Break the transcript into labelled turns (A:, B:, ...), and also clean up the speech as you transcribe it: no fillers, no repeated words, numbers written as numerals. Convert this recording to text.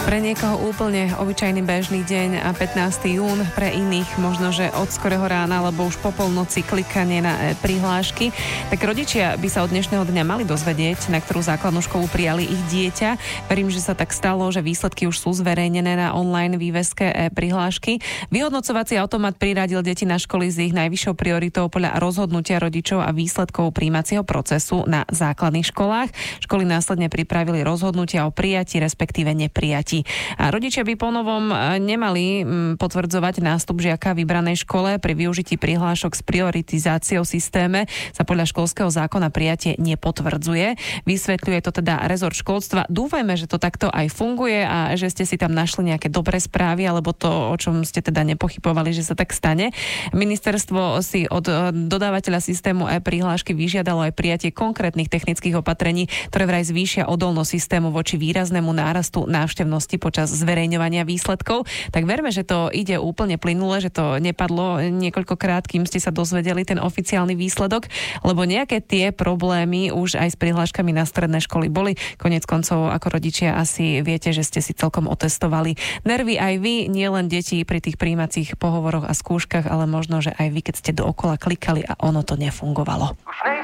A: Pre niekoho úplne obyčajný bežný deň a 15. jún, pre iných možno, že od skorého rána alebo už po polnoci klikanie na prihlášky. Tak rodičia by sa od dnešného dňa mali dozvedieť, na ktorú základnú školu prijali ich dieťa. Verím, že sa tak stalo, že výsledky už sú zverejnené na online výveske prihlášky. Vyhodnocovací automat priradil deti na školy s ich najvyššou prioritou podľa rozhodnutia rodičov a výsledkov prijímacieho procesu na základných školách. Školy následne pripravili rozhodnutia o prijatí, respektíve neprijatí. A rodičia by ponovom nemali potvrdzovať nástup žiaka v vybranej škole. Pri využití prihlášok s prioritizáciou systéme sa podľa školského zákona prijatie nepotvrdzuje. Vysvetľuje to teda rezort školstva. Dúfajme, že to takto aj funguje a že ste si tam našli nejaké dobré správy alebo to, o čom ste teda nepochybovali, že sa tak stane. Ministerstvo si od dodávateľa systému e-prihlášky vyžiadalo aj prijatie konkrétnych technických opatrení, ktoré vraj zvýšia odolnosť systému voči výraznému nárastu návštevnosti počas zverejňovania výsledkov. Tak verme, že to ide úplne plynule, že to nepadlo niekoľkokrát, kým ste sa dozvedeli ten oficiálny výsledok, lebo nejaké tie problémy už aj s prihláškami na stredné školy boli. Koniec koncov, ako rodičia asi viete, že ste si celkom otestovali nervy aj vy, nielen deti pri tých prijímacích pohovoroch a skúškach, ale možno, že aj vy, keď ste dookola klikali a ono to nefungovalo.